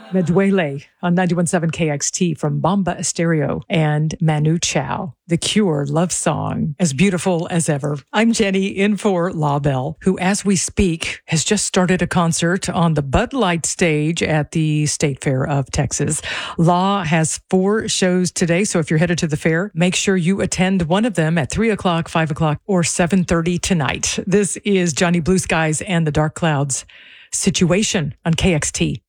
Meduele on 91.7 KXT from Bomba Estéreo and Manu Chao, The Cure love song, as beautiful as ever. I'm Jenny in for La Belle, who, as we speak, has just started a concert on the Bud Light stage at the State Fair of Texas. La has 4 shows today, so if you're headed to the fair, make sure you attend one of them at 3 o'clock, 5 o'clock, or 7:30 tonight. This is Johnny Blue Skies and the Dark Clouds Situation on KXT.